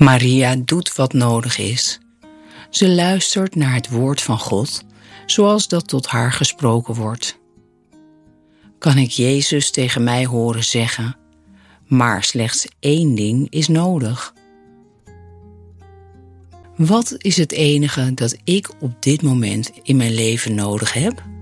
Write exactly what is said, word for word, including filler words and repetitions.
Maria doet wat nodig is. Ze luistert naar het woord van God, zoals dat tot haar gesproken wordt. Kan ik Jezus tegen mij horen zeggen, maar slechts één ding is nodig? Wat is het enige dat ik op dit moment in mijn leven nodig heb?